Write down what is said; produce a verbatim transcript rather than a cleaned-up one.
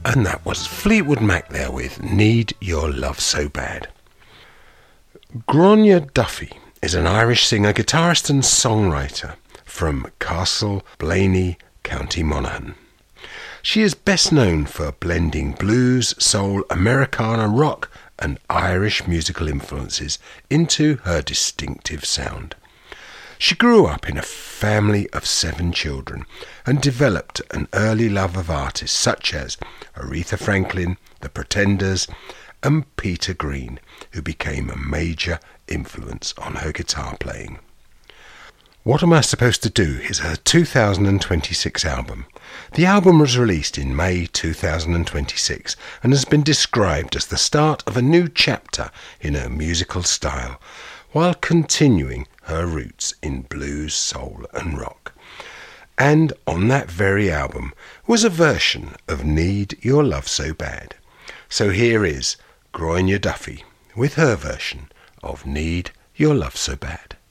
And that was Fleetwood Mac there with Need Your Love So Bad. Gráinne Duffy is an Irish singer, guitarist and songwriter from Castle Blaney, County Monaghan. She is best known for blending blues, soul, Americana, rock and Irish musical influences into her distinctive sound. She grew up in a family of seven children and developed an early love of artists such as Aretha Franklin, The Pretenders and Peter Green, who became a major influence on her guitar playing. What Am I Supposed to Do is her two thousand twenty-six album. The album was released in May two thousand twenty-six and has been described as the start of a new chapter in her musical style, while continuing her roots in blues, soul and rock. And on that very album was a version of Need Your Love So Bad. So here is Gráinne Duffy with her version of Need Your Love So Bad.